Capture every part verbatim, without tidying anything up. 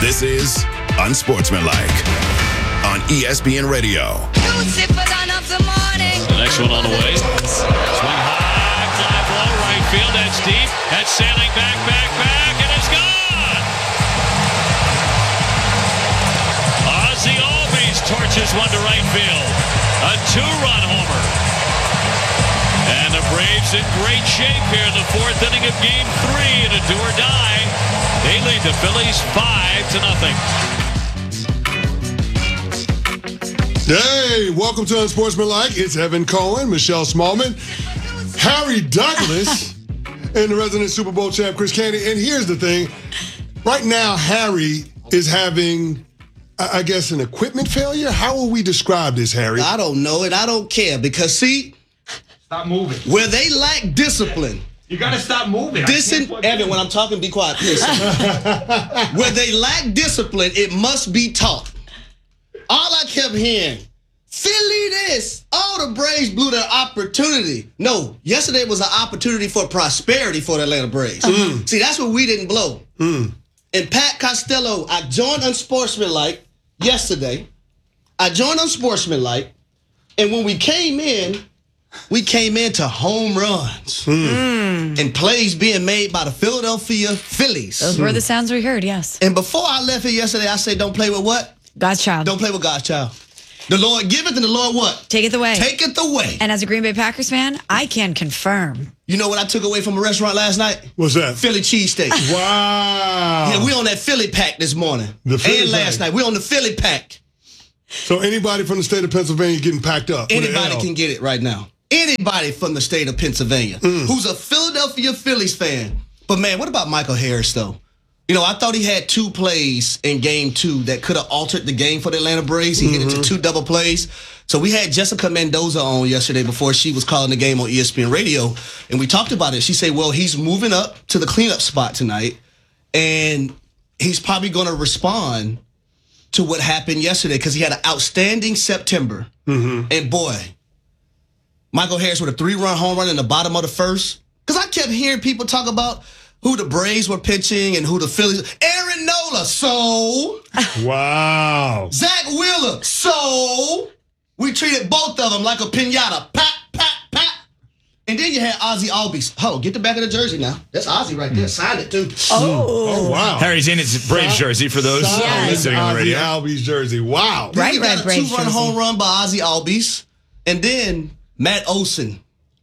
This is Unsportsmanlike on E S P N Radio. The next one on the way. Swing high, fly ball, right field. That's deep. That's sailing back, back, back, and it's gone. Ozzie Albies torches one to right field. A two-run homer. And the Braves in great shape here in the fourth inning of Game Three in a do or die. They lead the Phillies five to nothing. Hey, welcome to Unsportsmanlike. It's Evan Cohen, Michelle Smallman, Harry Douglas, and the resident Super Bowl champ, Chris Candy. And here's the thing. Right now, Harry is having, I guess, an equipment failure. How will we describe this, Harry? I don't know, and I don't care because, see, stop moving. Where they lack discipline. You gotta stop moving. Listen, Evan, when I'm talking, be quiet, please. Where they lack discipline, it must be taught. All I kept hearing, Philly this. Oh, the Braves blew their opportunity. No, yesterday was an opportunity for prosperity for the Atlanta Braves. Mm. See, that's what we didn't blow. Mm. And Pat Costello, I joined Unsportsmanlike yesterday. I joined Unsportsmanlike, and when we came in, we came into home runs mm. and plays being made by the Philadelphia Phillies. Those were the sounds we heard, yes. And before I left here yesterday, I said, don't play with what? God's child. Don't play with God's child. The Lord giveth and the Lord what? Take it away. Take it away. And as a Green Bay Packers fan, I can confirm. You know what I took away from a restaurant last night? What's that? Philly cheesesteak. Wow. Yeah, we on that Philly pack this morning. The Philly and last pack. night. We on the Philly pack. So anybody from the state of Pennsylvania getting packed up? Anybody can get it right now. Anybody from the state of Pennsylvania mm. who's a Philadelphia Phillies fan. But man, what about Michael Harris though? You know, I thought he had two plays in game two that could have altered the game for the Atlanta Braves. He mm-hmm. hit it to two double plays. So we had Jessica Mendoza on yesterday before she was calling the game on E S P N Radio, and we talked about it. She said, well, he's moving up to the cleanup spot tonight, and he's probably going to respond to what happened yesterday because he had an outstanding September. Mm-hmm. And boy, Michael Harris with a three-run home run in the bottom of the first. Because I kept hearing people talk about who the Braves were pitching and who the Phillies. Aaron Nola, so. Wow. Zach Wheeler, so. We treated both of them like a piñata. Pat, pat, pat. And then you had Ozzie Albies. Oh, get the back of the jersey now. That's Ozzie right there. Signed it, too. Oh, oh wow. Harry's in his Braves jersey for those yes. listening on the radio. Ozzie Albies jersey. Wow. Then right, you got right, a Braves two-run jersey. home run by Ozzie Albies. And then Matt Olson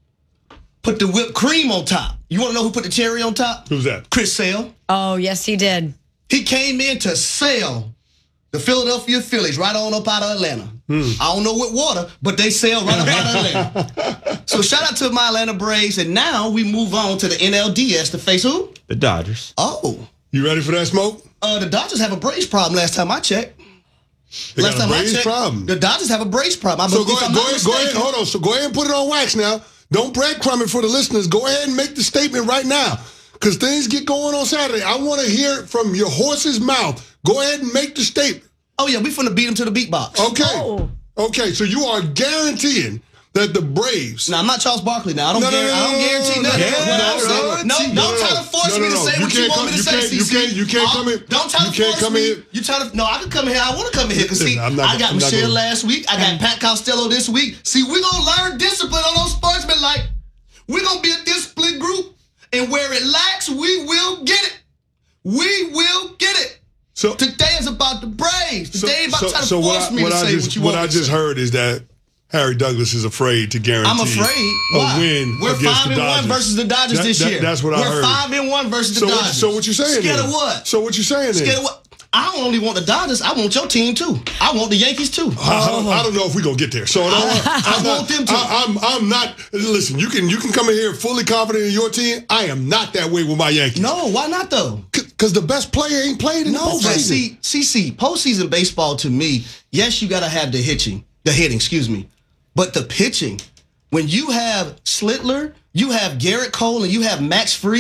put the whipped cream on top. You want to know who put the cherry on top? Who's that? Chris Sale. Oh, yes, he did. He came in to sail the Philadelphia Phillies right on up out of Atlanta. Hmm. I don't know what water, but they sail right up out of Atlanta. So shout out to my Atlanta Braves. And now we move on to the N L D S to face who? The Dodgers. Oh. You ready for that smoke? Uh, the Dodgers have a Braves problem last time I checked. They last got a time Braves I checked, problem. The Dodgers have a Braves problem. So I'm, go, if I'm go, not ahead, go ahead, mistaken- hold on. So go ahead and put it on wax now. Don't breadcrumb it for the listeners. Go ahead and make the statement right now. Because things get going on Saturday. I want to hear it from your horse's mouth. Go ahead and make the statement. Oh, yeah, we finna beat them to the beat box. Okay. Oh. Okay, so you are guaranteeing that the Braves... Now, I'm not Charles Barkley now. I don't, No, no, guarantee, no, I don't guarantee no, nothing. no, no, Don't no, say- no, no, no, don't no. try to force No, me no, to no. say You what you can't want come- me to you say, can't- C C. you can't- you can't Uh, come in- Don't try you to can't force come me. in- You try to... No, I can come in here. I want to come in here because, see, Listen, I'm not- I got I'm not Michelle gonna- last week. I got Pat Costello this week. See, we're going to learn discipline on those sportsmen. Like, we're going to be a disciplined group. And where it lacks, we will get it. We will get it. So Today is about the Braves. Today is about so, trying to so force what I, me what to I say just, what you what want I me to just say. heard is that Harry Douglas is afraid to guarantee I'm afraid. a Why? win We're against five the and one Dodgers. versus the Dodgers That- this that- year. That's what I We're heard. We're five and one versus the so Dodgers. What, so what you saying? Scared then? of what? So what you saying? Scared then? of what? I don't only want the Dodgers. I want your team too. I want the Yankees too. I, I, don't, I don't know if we're gonna get there. So I, I I'm want not, them to. I, I'm, I'm not. Listen, you can you can come in here fully confident in your team. I am not that way with my Yankees. No, why not though? Because the best player ain't played in No, the but postseason. see, C C, postseason baseball to me, yes, you gotta have the hitching, the hitting, excuse me, but the pitching. When you have Slitler, you have Garrett Cole, and you have Max Fried,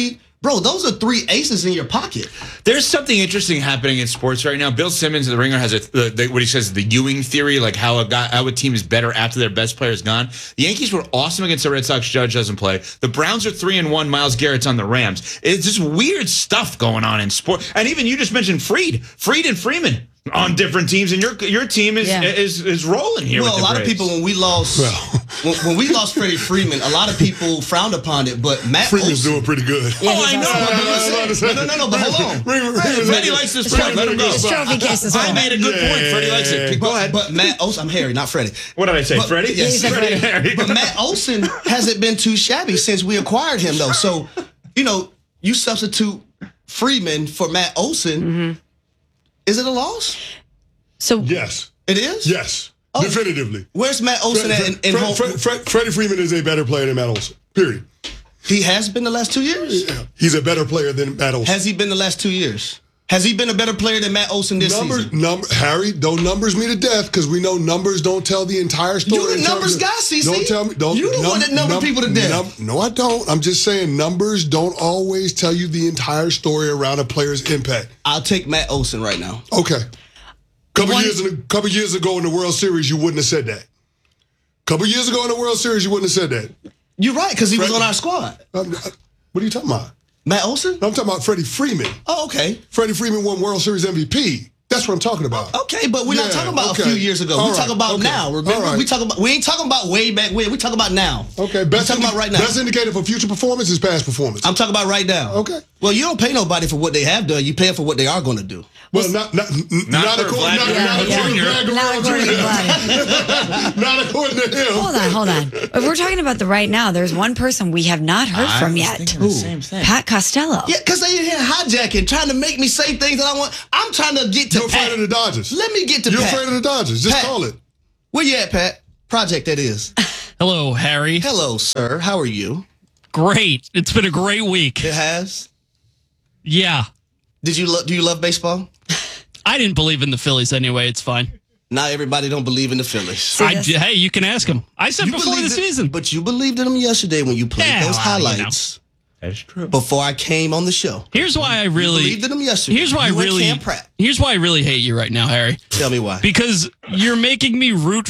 bro, those are three aces in your pocket. There's something interesting happening in sports right now. Bill Simmons of The Ringer has a the, the, what he says the Ewing theory, like how a guy, how a team is better after their best player is gone. The Yankees were awesome against the Red Sox. Judge doesn't play. The Browns are three and one. Miles Garrett's on the Rams. It's just weird stuff going on in sport. And even you just mentioned Fried, Fried and Freeman on different teams, and your your team is Yeah. is is rolling here. Well, with a the lot Braves. of people when we lost Well. when, when we lost Freddie Freeman, a lot of people frowned upon it. But Matt Freeman's Olson, doing pretty good. Yeah, Oh, he's I know. awesome. But listen, no, no, no, no, but hold on. Freeman- Freeman's Freddie like- likes this His point. Let him trophy, go. his trophy case is I on. made a good point. Freddie likes it. Go ahead. But Matt Olson, I'm Harry, not Freddie. What did I say, But- Freddie? Yes, he said Freddie. Freddie. Harry. But Matt Olson hasn't been too shabby since we acquired him, though. So, you know, you substitute Freeman for Matt Olson. Mm-hmm. Is it a loss? So Yes. It is? Yes. Oh. Definitively. Where's Matt Olson at in, in Fred, home? Fred, Fred, Freddie Freeman is a better player than Matt Olson. Period. He has been the last two years? He's a better player than Matt Olson. Has he been the last two years? Has he been a better player than Matt Olson this Numbers, season? number, Harry, don't numbers me to death because we know numbers don't tell the entire story. You the in terms numbers of- guy, C C. Don't tell me. Don't, You the one that number people to death. num- no, I don't. I'm just saying numbers don't always tell you the entire story around a player's impact. I'll take Matt Olson right now. Okay. Couple One- years, in the- couple years ago in the World Series, you wouldn't have said that. Couple years ago in the World Series, you wouldn't have said that. You're right, because he was Fred- on our squad. Um, uh, what are you talking about? Matt Olson? I'm talking about Freddie Freeman. Oh, okay. Freddie Freeman won World Series M V P. That's what I'm talking about. Okay, but we're not Yeah, talking about okay. a few years ago. All We're right, talking about okay. now. Remember, All right. we talking about we ain't talking about way back when. We talking about now. Okay, We're best talking indi- about right now. Best indicator for future performance is past performance. I'm talking about right now. Okay. Well, you don't pay nobody for what they have done. You pay them for what they are going to do. well, not not n- not, for according, not, Vladimir not Yeah, according to yeah. Vlad Not Guerrero according to Junior Vlad. Not according to him. Hold on, hold on. If we're talking about the right now, there's one person we have not heard I from was yet. thinking the same thing. Pat Costello. Yeah, because they in here hijacking, trying to make me say things that I want. I'm trying to get to You're Pat. afraid of the Dodgers. Let me get to You're Pat. afraid of the Dodgers. Just Pat. call it. Where you at, Pat? Project that is. Hello, Harry. Hello, sir. How are you? Great. It's been a great week. It has. Yeah. Did you lo- do you love baseball? I didn't believe in the Phillies anyway. It's fine. Not everybody don't believe in the Phillies. I, this. hey, you can ask him. I said before the believed it- season. but you believed in them yesterday when you played Yeah, those well, you know. highlights That's true. before I came on the show. Here's why I really believed in them yesterday. Here's why You I and really Cam Pratt. Here's why I really hate you right now, Harry. Tell me why. Because you're making me root